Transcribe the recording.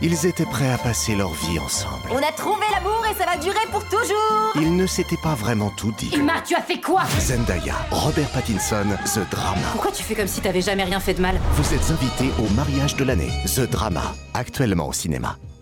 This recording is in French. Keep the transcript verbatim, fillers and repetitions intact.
Ils étaient prêts à passer leur vie ensemble. On a trouvé l'amour et ça va durer pour toujours. Ils ne s'étaient pas vraiment tout dit. Emma, tu as fait quoi? Zendaya, Robert Pattinson, The Drama. Pourquoi tu fais comme si t'avais jamais rien fait de mal? Vous êtes invités au mariage de l'année, The Drama, actuellement au cinéma.